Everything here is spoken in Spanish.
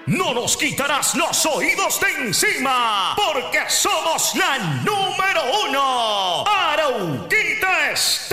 no nos quitarás los oídos de encima, porque somos la número 1. Arauquita